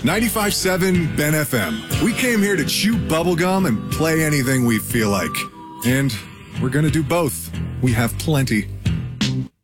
95.7 Ben FM. We came here to chew bubblegum and play anything we feel like. And we're gonna do both. We have plenty.